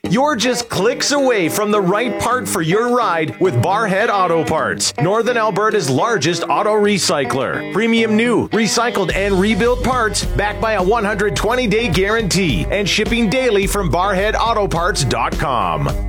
You're just clicks away from the right part for your ride with Barhead Auto Parts, Northern Alberta's largest auto recycler. Premium new, recycled, and rebuilt parts backed by a 120-day guarantee and shipping daily from barheadautoparts.com.